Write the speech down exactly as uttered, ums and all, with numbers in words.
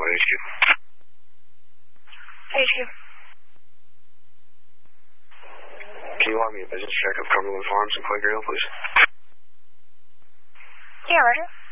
H Q. H Q. Can you log me a business check of Cumberland Farms in Quaker Hill, please? Yeah, Roger.